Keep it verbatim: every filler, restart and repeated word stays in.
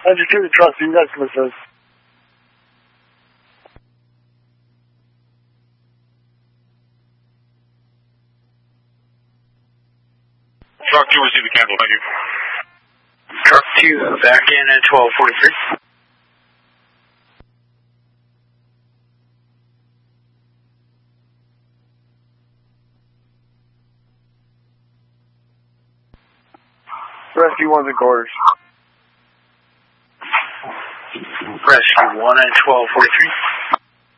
Engine two to trust you, next assist. Truck two, receive the cancel, thank you. Truck two, back in at twelve forty-three. Rescue one's in quarters. Rescue one at twelve forty-three.